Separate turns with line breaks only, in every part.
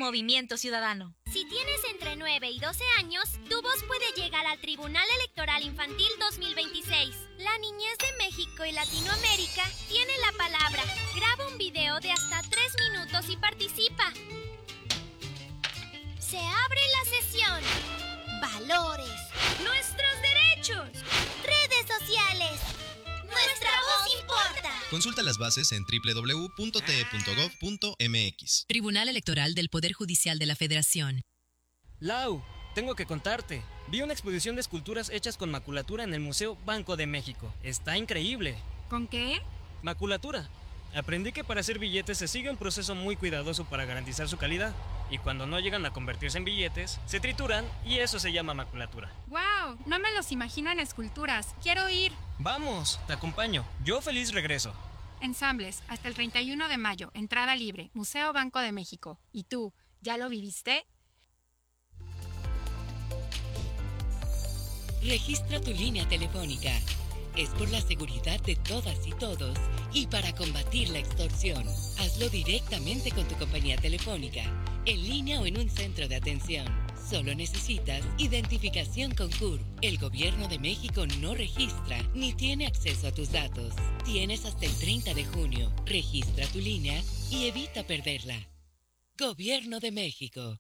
Movimiento Ciudadano.
Si tienes entre 9 y 12 años, tu voz puede llegar al Tribunal Electoral Infantil 2026. La niñez de México y Latinoamérica tiene la palabra. Graba un video de hasta 3 minutos y participa. Se abre la sesión. Valores. Nuestros derechos. Redes sociales. Nuestra voz importa.
Consulta las bases en www.te.gov.mx.
Tribunal Electoral del Poder Judicial de la Federación.
Lau, tengo que contarte. Vi una exposición de esculturas hechas con maculatura en el Museo Banco de México. Está increíble.
¿Con qué?
Maculatura. Aprendí que para hacer billetes se sigue un proceso muy cuidadoso para garantizar su calidad. Y cuando no llegan a convertirse en billetes, se trituran y eso se llama maculatura.
¡Wow! No me los imagino en esculturas. ¡Quiero ir!
Vamos, te acompaño. Yo feliz regreso.
Ensambles, hasta el 31 de mayo, entrada libre, Museo Banco de México. ¿Y tú, ya lo viviste?
Registra tu línea telefónica. Es por la seguridad de todas y todos y para combatir la extorsión. Hazlo directamente con tu compañía telefónica, en línea o en un centro de atención. Solo necesitas identificación con CURP. El Gobierno de México no registra ni tiene acceso a tus datos. Tienes hasta el 30 de junio. Registra tu línea y evita perderla. Gobierno de México.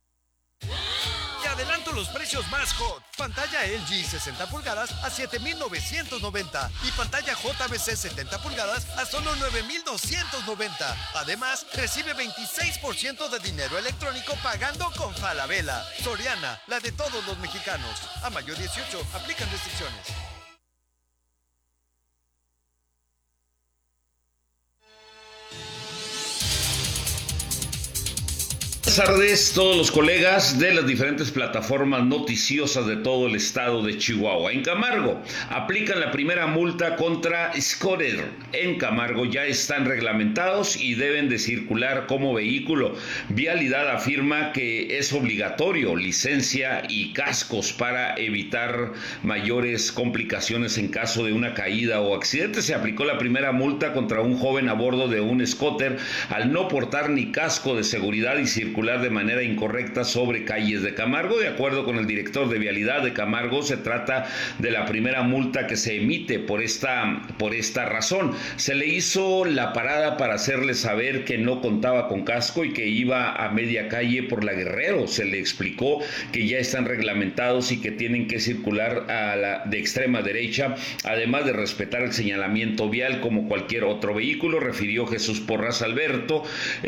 Te adelanto los precios más hot. Pantalla LG 60 pulgadas a 7,990 y pantalla JBC 70 pulgadas a solo 9,290. Además, recibe 26% de dinero electrónico pagando con Falabella. Soriana, la de todos los mexicanos. A mayo 18, aplican restricciones.
Buenas tardes, todos los colegas de las diferentes plataformas noticiosas de todo el estado de Chihuahua. En Camargo aplican la primera multa contra scooter. En Camargo ya están reglamentados y deben de circular como vehículo. Vialidad afirma que es obligatorio licencia y cascos para evitar mayores complicaciones en caso de una caída o accidente. Se aplicó la primera multa contra un joven a bordo de un scooter al no portar ni casco de seguridad y circular de manera incorrecta sobre calles de Camargo. De acuerdo con el director de Vialidad de Camargo, se trata de la primera multa que se emite por esta razón. Se le hizo la parada para hacerle saber que no contaba con casco y que iba a media calle por la Guerrero. Se le explicó que ya están reglamentados y que tienen que circular de extrema derecha, además de respetar el señalamiento vial como cualquier otro vehículo, refirió Jesús Porras Alberto.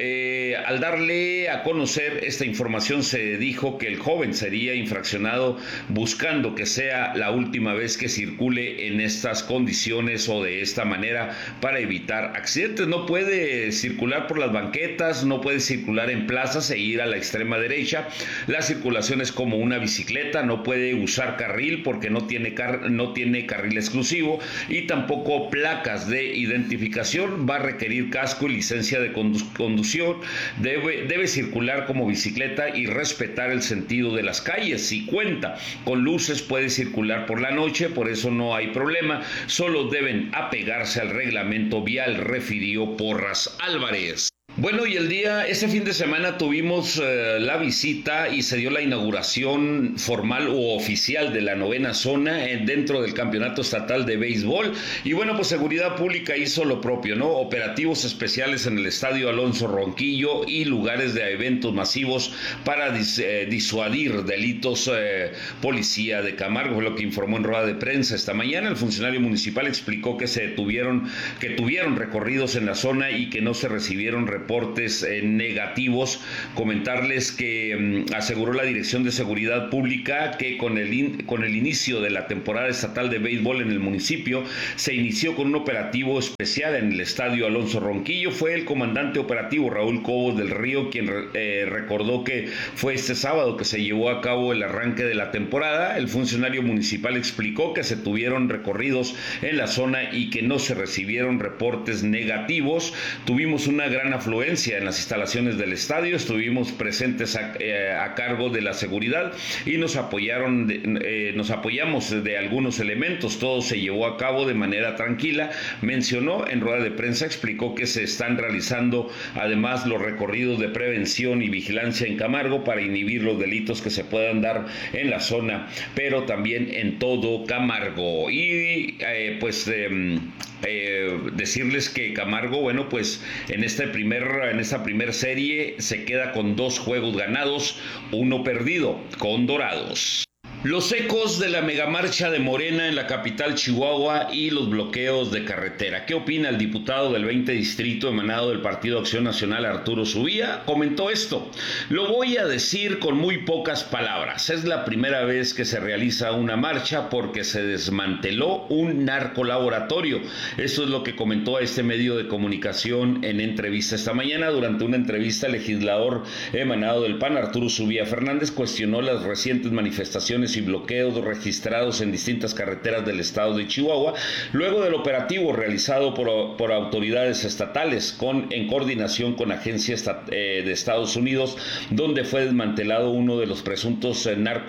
Al darle a conocer esta información, se dijo que el joven sería infraccionado buscando que sea la última vez que circule en estas condiciones o de esta manera para evitar accidentes. No puede circular por las banquetas, no puede circular en plazas e ir a la extrema derecha. La circulación es como una bicicleta, no puede usar carril porque no tiene carril exclusivo y tampoco placas de identificación. Va a requerir casco y licencia de conducción. Debe circular como bicicleta y respetar el sentido de las calles. Si cuenta con luces, puede circular por la noche, por eso no hay problema. Solo deben apegarse al reglamento vial, refirió Porras Álvarez. Bueno, y este fin de semana tuvimos la visita y se dio la inauguración formal o oficial de la 9ª zona dentro del Campeonato Estatal de Béisbol. Y bueno, pues Seguridad Pública hizo lo propio, ¿no? Operativos especiales en el Estadio Alonso Ronquillo y lugares de eventos masivos para disuadir delitos. Policía de Camargo fue lo que informó en rueda de prensa esta mañana. El funcionario municipal explicó que tuvieron recorridos en la zona y que no se recibieron reportes negativos. Comentarles que aseguró la Dirección de Seguridad Pública que con el inicio de la temporada estatal de béisbol en el municipio se inició con un operativo especial en el Estadio Alonso Ronquillo. Fue el comandante operativo Raúl Cobos del Río quien recordó que fue este sábado que se llevó a cabo el arranque de la temporada. El funcionario municipal explicó que se tuvieron recorridos en la zona y que no se recibieron reportes negativos. Tuvimos una gran afluencia afluencia en las instalaciones del estadio. Estuvimos presentes a cargo de la seguridad y nos apoyamos de algunos elementos. Todo se llevó a cabo de manera tranquila. Mencionó en rueda de prensa, explicó que se están realizando además los recorridos de prevención y vigilancia en Camargo para inhibir los delitos que se puedan dar en la zona, pero también en todo Camargo. Y decirles que Camargo, bueno, pues en esta primer serie se queda con 2 juegos ganados, 1 perdido con Dorados. Los ecos de la megamarcha de Morena en la capital Chihuahua y los bloqueos de carretera. ¿Qué opina el diputado del 20 distrito emanado del Partido Acción Nacional, Arturo Subía? Comentó esto: lo voy a decir con muy pocas palabras. Es la primera vez que se realiza una marcha porque se desmanteló un narcolaboratorio. Esto es lo que comentó a este medio de comunicación en entrevista esta mañana. Durante una entrevista, el legislador emanado del PAN, Arturo Subía Fernández, cuestionó las recientes manifestaciones y bloqueos registrados en distintas carreteras del estado de Chihuahua, luego del operativo realizado por autoridades estatales en coordinación con agencias de Estados Unidos, donde fue desmantelado uno de los presuntos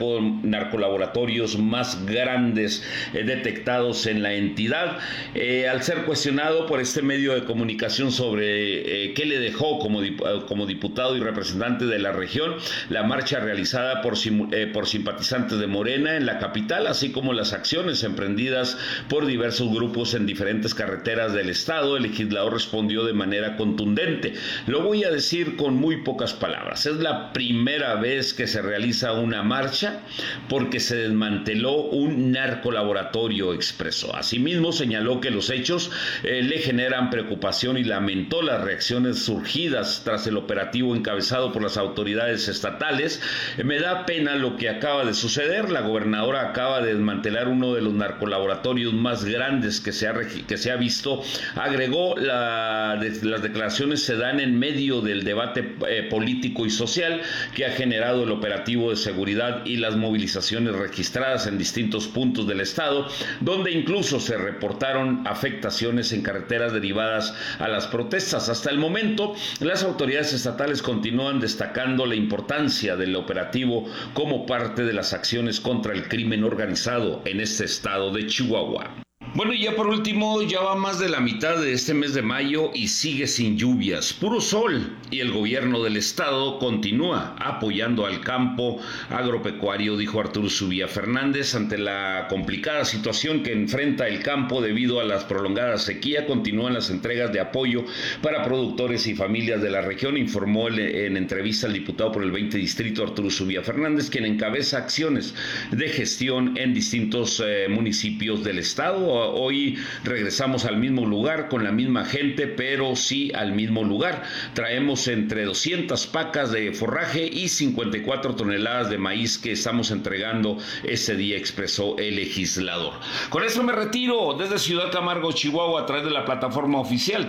narcolaboratorios más grandes detectados en la entidad. Al ser cuestionado por este medio de comunicación sobre qué le dejó como diputado y representante de la región la marcha realizada por simpatizantes de Morena en la capital, así como las acciones emprendidas por diversos grupos en diferentes carreteras del estado, el legislador respondió de manera contundente: lo voy a decir con muy pocas palabras. Es la primera vez que se realiza una marcha porque se desmanteló un narcolaboratorio, expresó. Asimismo, señaló que los hechos le generan preocupación y lamentó las reacciones surgidas tras el operativo encabezado por las autoridades estatales. Me da pena lo que acaba de suceder. La gobernadora acaba de desmantelar uno de los narcolaboratorios más grandes que se ha visto. Agregó, las declaraciones se dan en medio del debate político y social que ha generado el operativo de seguridad y las movilizaciones registradas en distintos puntos del estado, donde incluso se reportaron afectaciones en carreteras derivadas a las protestas. Hasta el momento, las autoridades estatales continúan destacando la importancia del operativo como parte de las acciones contra el crimen organizado en este estado de Chihuahua. Bueno, y ya por último, ya va más de la mitad de este mes de mayo y sigue sin lluvias, puro sol, y el gobierno del estado continúa apoyando al campo agropecuario, dijo Arturo Subía Fernández. Ante la complicada situación que enfrenta el campo debido a las prolongadas sequía, continúan las entregas de apoyo para productores y familias de la región, informó en entrevista al diputado por el 20 distrito Arturo Subía Fernández, quien encabeza acciones de gestión en distintos municipios del estado. Hoy regresamos al mismo lugar con la misma gente, pero sí al mismo lugar. Traemos entre 200 pacas de forraje y 54 toneladas de maíz que estamos entregando ese día, expresó el legislador. Con eso me retiro desde Ciudad Camargo, Chihuahua, a través de la plataforma oficial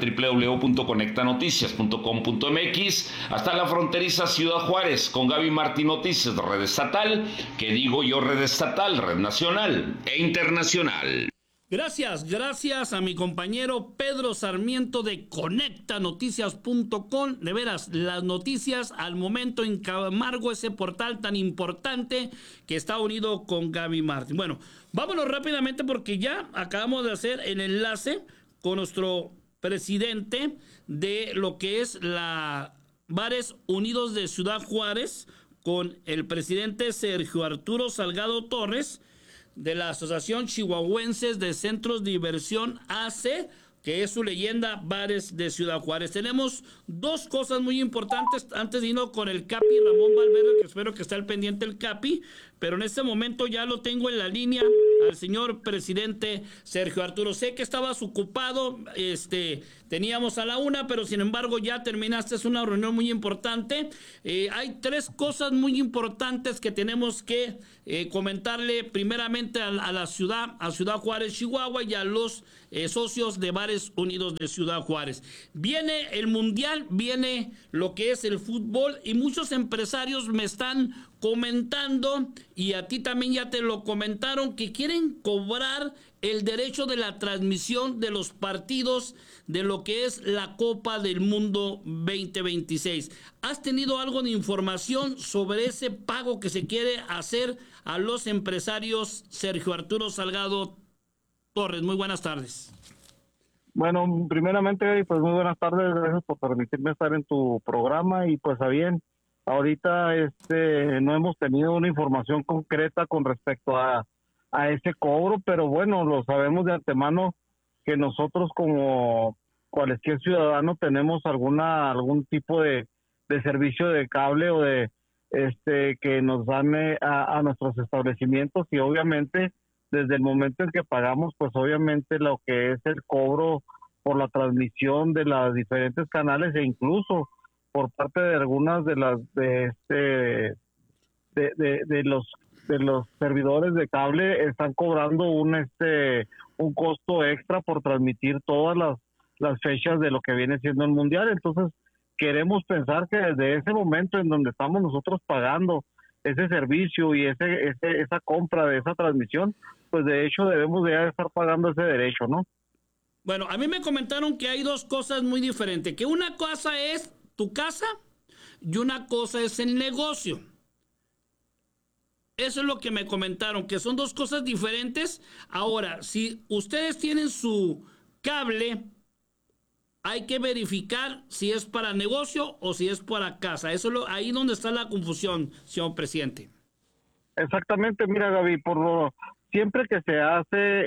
www.conectanoticias.com.mx, hasta la fronteriza Ciudad Juárez con Gaby Martín Noticias, red estatal, que digo yo red estatal, red nacional e internacional.
Gracias a mi compañero Pedro Sarmiento de conectanoticias.com. De veras, las noticias al momento en Camargo, ese portal tan importante que está unido con Gaby Martín. Bueno, vámonos rápidamente porque ya acabamos de hacer el enlace con nuestro presidente de lo que es la Bares Unidos de Ciudad Juárez, con el presidente Sergio Arturo Salgado Torres, de la Asociación Chihuahuenses de Centros de Diversión AC, que es su leyenda Bares de Ciudad Juárez. Tenemos 2 cosas muy importantes antes de irnos con el Capi Ramón Valverde, que espero que esté al pendiente el Capi, pero en este momento ya lo tengo en la línea al señor presidente Sergio Arturo. Sé que estabas ocupado, teníamos a la 1, pero sin embargo ya terminaste, es una reunión muy importante. Hay 3 cosas muy importantes que tenemos que comentarle primeramente a la ciudad, a Ciudad Juárez, Chihuahua, y a los socios de Bares Unidos de Ciudad Juárez. Viene el Mundial, viene lo que es el fútbol, y muchos empresarios me están comentando, y a ti también ya te lo comentaron, que quieren quieren cobrar el derecho de la transmisión de los partidos de lo que es la Copa del Mundo 2026. ¿Has tenido algo de información sobre ese pago que se quiere hacer a los empresarios? Sergio Arturo Salgado Torres, muy buenas tardes.
Bueno, primeramente, pues muy buenas tardes, gracias por permitirme estar en tu programa y pues a bien, ahorita no hemos tenido una información concreta con respecto a ese cobro, pero bueno, lo sabemos de antemano que nosotros como cualquier ciudadano tenemos algún tipo de servicio de cable o de que nos dan a nuestros establecimientos y obviamente desde el momento en que pagamos, pues obviamente lo que es el cobro por la transmisión de las diferentes canales e incluso por parte de algunas de las de los servidores de cable están cobrando un costo extra por transmitir todas las fechas de lo que viene siendo el mundial. Entonces queremos pensar que desde ese momento en donde estamos nosotros pagando ese servicio y esa compra de esa transmisión, pues de hecho debemos de estar pagando ese derecho, ¿no?
Bueno, a mí me comentaron que hay dos cosas muy diferentes, que una cosa es tu casa y una cosa es el negocio. Eso es lo que me comentaron, que son dos cosas diferentes. Ahora, si ustedes tienen su cable, hay que verificar si es para negocio o si es para casa. Eso es ahí donde está la confusión, señor presidente.
Exactamente, mira Gaby, siempre que se hace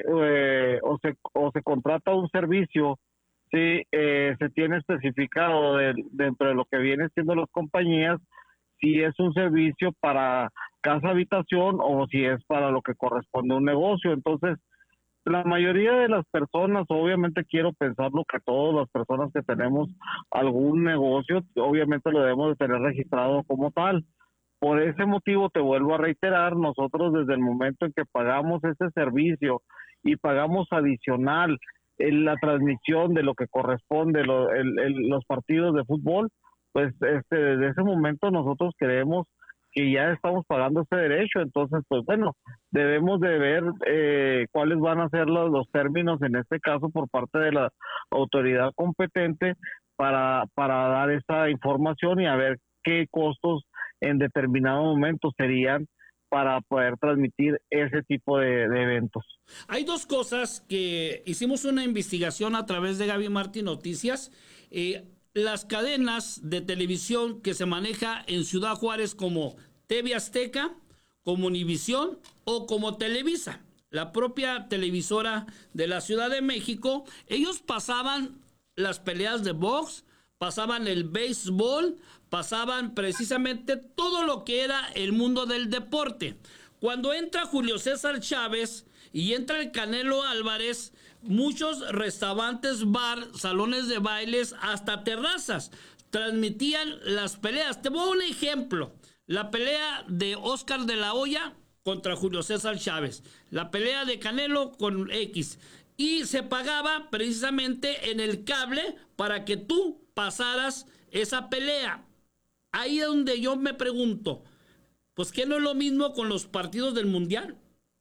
o se contrata un servicio, sí, se tiene especificado dentro de lo que viene siendo las compañías, si es un servicio para casa habitación o si es para lo que corresponde a un negocio. Entonces, la mayoría de las personas, obviamente quiero pensarlo que todas las personas que tenemos algún negocio, obviamente lo debemos de tener registrado como tal. Por ese motivo, te vuelvo a reiterar, nosotros desde el momento en que pagamos ese servicio y pagamos adicional en la transmisión de lo que corresponde los partidos de fútbol, pues desde ese momento nosotros creemos que ya estamos pagando ese derecho. Entonces, pues bueno, debemos de ver cuáles van a ser los términos, en este caso por parte de la autoridad competente, para dar esa información y a ver qué costos en determinado momento serían para poder transmitir ese tipo de eventos.
Hay dos cosas que hicimos una investigación a través de Gaby Martín Noticias. Las cadenas de televisión que se maneja en Ciudad Juárez como TV Azteca, como Univisión o como Televisa, la propia televisora de la Ciudad de México, ellos pasaban las peleas de box, pasaban el béisbol, pasaban precisamente todo lo que era el mundo del deporte. Cuando entra Julio César Chávez y entra el Canelo Álvarez, muchos restaurantes, bar, salones de bailes, hasta terrazas, transmitían las peleas. Te voy a dar un ejemplo. La pelea de Oscar de la Hoya contra Julio César Chávez. La pelea de Canelo con X. Y se pagaba precisamente en el cable para que tú pasaras esa pelea. Ahí es donde yo me pregunto, pues ¿qué no es lo mismo con los partidos del Mundial?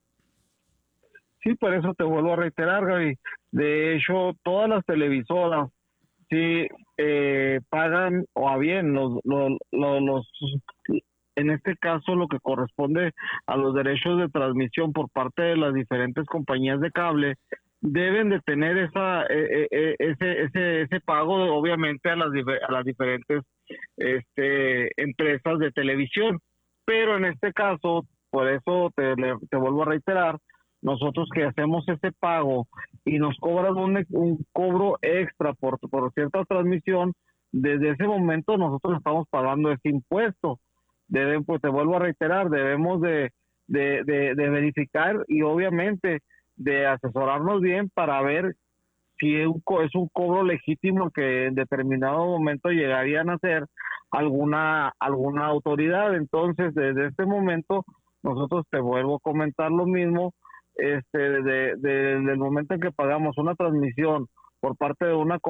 Sí, por eso te vuelvo a reiterar, Gaby. De hecho, todas las televisoras sí pagan, o a bien, en este caso lo que corresponde a los derechos de transmisión por parte de las diferentes compañías de cable, deben de tener ese pago, obviamente, a las diferentes empresas de televisión. Pero en este caso, por eso te vuelvo a reiterar, nosotros que hacemos ese pago y nos cobran un cobro extra por cierta transmisión, desde ese momento nosotros estamos pagando ese impuesto. Pues te vuelvo a reiterar, debemos de verificar y obviamente de asesorarnos bien para ver si es un cobro legítimo que en determinado momento llegarían a ser alguna autoridad. Entonces, desde este momento, nosotros te vuelvo a comentar lo mismo, desde el momento en que pagamos una transmisión por parte de una